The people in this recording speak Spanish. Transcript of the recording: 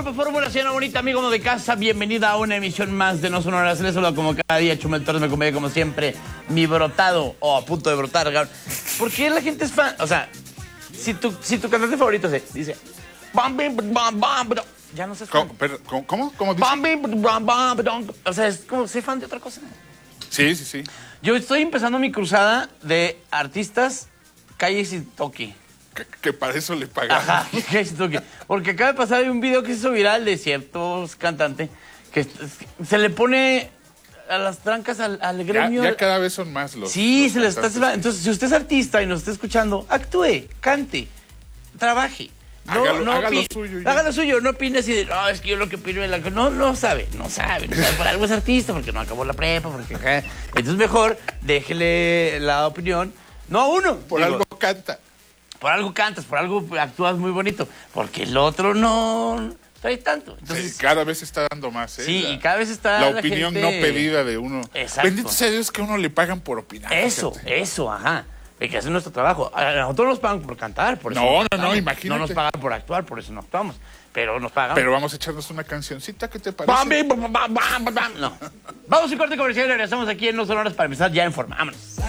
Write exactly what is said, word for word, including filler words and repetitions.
Grupo Fórmula, señora bonita, amigo de casa, bienvenida a una emisión más de No Son Horas. Les saludo como cada día, Chumel Torres, me acompaña como siempre, mi brotado, o a punto de brotar. ¿Por qué la gente es fan? O sea, si tu, si tu cantante favorito se dice... Bam, bam, bam, bam, bam, ya no sé. ¿Cómo? ¿Cómo? ¿Cómo, ¿Cómo dice? Bam, bam, bam, bam, bam. O sea, es como ser fan de otra cosa. Sí, sí, sí. Yo estoy empezando mi cruzada de artistas, calles y toque. Que, que para eso le pagamos. Ajá, calles y toque. Porque acaba de pasar un video que se hizo viral de ciertos cantantes que se le pone a las trancas al, al gremio. Ya, ya cada vez son más los. Sí, los se les está... cantantes. Entonces, si usted es artista y nos está escuchando, actúe, cante, trabaje. No, Hágalo- no haga lo opi- suyo ya. Haga lo suyo, no opine así de, no, es que yo lo que opino es la... No, no sabe, no sabe, no sabe, por algo es artista, porque no acabó la prepa, porque... ajá. Entonces mejor déjele la opinión, no a uno. Por digo, algo canta. Por algo cantas, por algo actúas muy bonito, porque el otro no trae tanto. Entonces, Sí, cada vez está dando más, ¿eh? sí, La- y cada vez está La la opinión gente- no pedida de uno. Exacto. Bendito sea Dios que a uno le pagan por opinar. Eso, fíjate. eso, ajá. El que hace nuestro trabajo. A nosotros nos pagan por cantar, por eso. No, no, no, cantamos. imagínate. No nos pagan por actuar, por eso no actuamos. Pero nos pagan. Pero vamos a echarnos una cancioncita, ¿qué te parece? Bam, bim, bam, bam, bam, bam, bam. No. Vamos a un corte comercial y regresamos aquí en No Son Horas para empezar ya en forma. Vámonos.